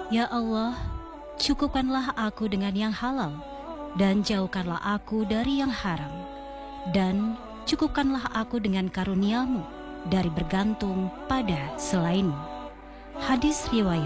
Ya Allah, cukupkanlah aku dengan yang halal, dan jauhkanlah aku dari yang haram. Dan cukupkanlah aku dengan karunia-Mu dari bergantung pada selain-Mu. Hadis riwayat